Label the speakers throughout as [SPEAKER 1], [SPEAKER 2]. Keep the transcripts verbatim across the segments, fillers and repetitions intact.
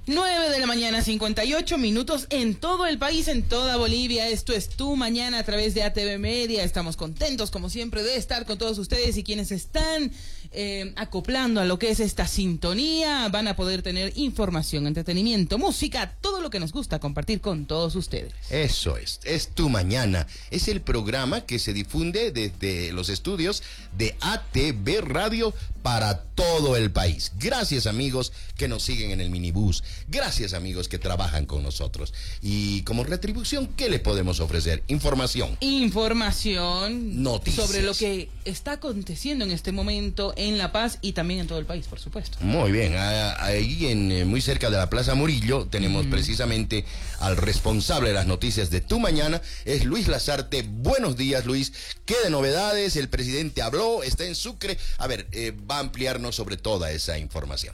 [SPEAKER 1] nueve de la mañana, cincuenta y ocho minutos en todo el país, en toda Bolivia. Esto es Tu Mañana a través de A T V Media. Estamos contentos, como siempre, de estar con todos ustedes y quienes están eh, acoplando a lo que es esta sintonía. Van a poder tener información, entretenimiento, música, todo lo que nos gusta compartir con todos ustedes.
[SPEAKER 2] Eso es, es Tu Mañana. Es el programa que se difunde desde los estudios de A T V Radio para todo el país. Gracias, amigos que nos siguen en el minibús. Gracias, amigos que trabajan con nosotros. Y como retribución, ¿qué le podemos ofrecer? Información.
[SPEAKER 1] Información.
[SPEAKER 2] Noticias.
[SPEAKER 1] Sobre lo que está aconteciendo en este momento en La Paz y también en todo el país, por supuesto.
[SPEAKER 2] Muy bien. Ahí, en, muy cerca de la Plaza Murillo, tenemos mm. precisamente al responsable de las noticias de Tu Mañana, es Luis Lazarte. Buenos días, Luis. ¿Qué de novedades? El presidente habló, está en Sucre. A ver, eh, va a ampliarnos sobre toda esa información.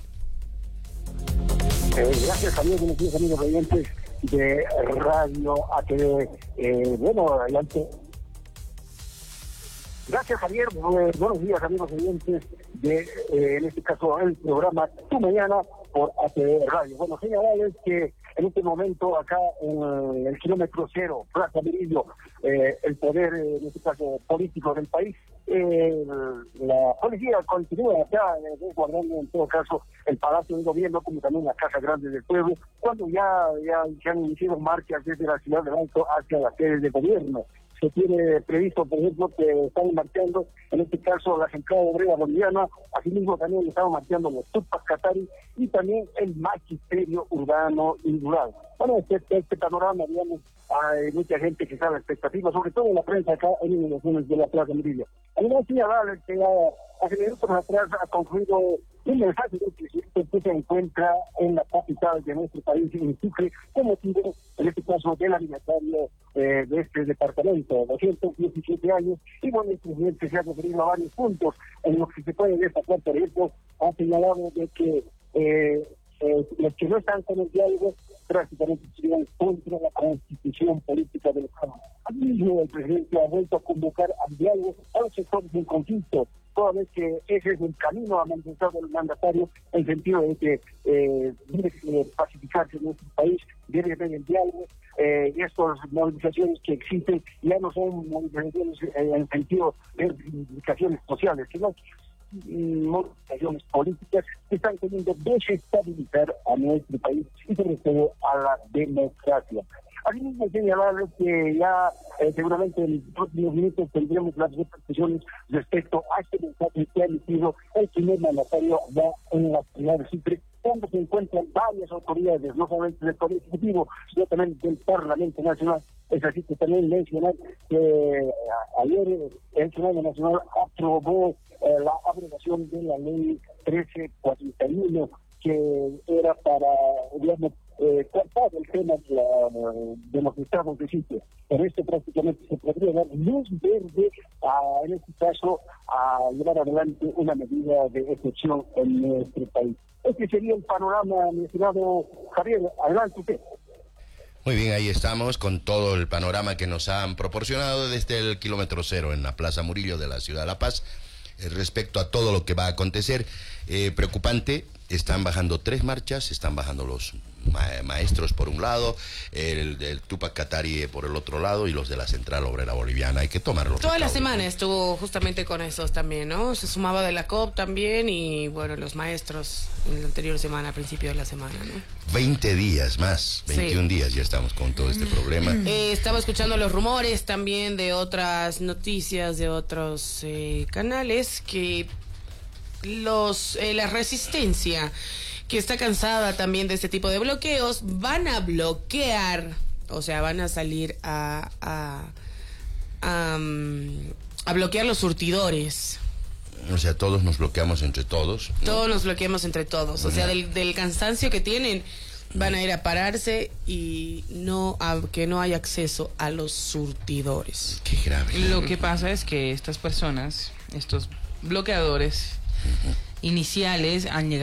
[SPEAKER 3] Eh, gracias, Javier. Buenos días, amigos oyentes de Radio A T V. Eh, bueno, adelante. Gracias, Javier. Eh, buenos días, amigos oyentes de, eh, en este caso, el programa Tu Mañana por A T V Radio. Bueno, señalarles que en este momento, acá en el kilómetro cero, Plaza Murillo, eh, el poder, en este caso, político del país, eh, la policía continúa acá eh, guardando en todo caso el Palacio del Gobierno, como también la Casa Grande del Pueblo, cuando ya, ya se han iniciado marchas desde la ciudad de Alto hacia las sedes de gobierno. Se tiene previsto, por ejemplo, que están marchando, en este caso, la Central Obrera Boliviana, asimismo también están marchando los Tupac Katari y también el Magisterio Urbano y Rural. Bueno, este, este panorama, digamos, hay mucha gente que está a la expectativa, sobre todo en la prensa acá en inundaciones de la Plaza Murillo. Además, señalar que hace minutos atrás ha concluido un mensaje del presidente que se encuentra en la capital de nuestro país, en Sucre, con motivo, en este caso, del aniversario eh, de este departamento, doscientos diecisiete años, y bueno, el presidente se ha referido a varios puntos en los que se puede destacar, por ejemplo, ha señalado de que eh, eh, los que no están con el diálogo prácticamente serían contra la constitución política del Estado. Asimismo, el presidente ha vuelto a convocar al diálogo a los sectores del conflicto, toda vez que ese es el camino ha manifestado el mandatario, en el sentido de que eh, debe eh, pacificarse en nuestro país, debe haber el diálogo, eh, y estas movilizaciones que existen ya no son movilizaciones eh, en el sentido de reivindicaciones sociales, sino movilizaciones políticas que están teniendo desestabilizar a nuestro país y sobre todo a la democracia. Asimismo, señalarles que ya eh, seguramente en los próximos minutos tendremos las repercusiones respecto a este mensaje que ha emitido el primer mandatario ya en la ciudad de Sucre, donde se encuentran varias autoridades, no solamente del Poder Ejecutivo, sino también del Parlamento Nacional. Es así que también mencionar que eh, ayer el Senado Nacional aprobó eh, la abrogación de la ley trece cuarenta y uno, que era para, digamos, eh, tratar el tema de, la, de los estados de sitio. Por esto prácticamente se podría dar luz verde, a, en este caso, a llevar adelante una medida de excepción en nuestro país. Este sería el panorama, mi estimado Javier. Adelante usted.
[SPEAKER 2] Muy bien, ahí estamos con todo el panorama que nos han proporcionado desde el kilómetro cero en la Plaza Murillo de la ciudad de La Paz, eh, respecto a todo lo que va a acontecer. Eh, preocupante, están bajando tres marchas, están bajando los ma- maestros por un lado, el del Tupac Katari por el otro lado y los de la Central Obrera Boliviana. Hay que tomarlos.
[SPEAKER 4] Toda la semana estuvo justamente con esos también, ¿no? Se sumaba de la C O P también y, bueno, los maestros en la anterior semana, a principio de la semana, ¿no?
[SPEAKER 2] veinte días más, veintiún sí. días ya estamos con todo este problema.
[SPEAKER 4] Eh, estaba escuchando los rumores también de otras noticias de otros eh, canales que los eh, la resistencia, que está cansada también de este tipo de bloqueos, van a bloquear, o sea, van a salir a a, a, a bloquear los surtidores.
[SPEAKER 2] O sea, todos nos bloqueamos entre todos, ¿no?
[SPEAKER 4] Todos nos bloqueamos entre todos. O sea, del, del cansancio que tienen, van a ir a pararse y no a, que no haya acceso a los surtidores.
[SPEAKER 2] Qué grave.
[SPEAKER 1] Lo que pasa es que estas personas, estos bloqueadores uh-huh. iniciales, han llegado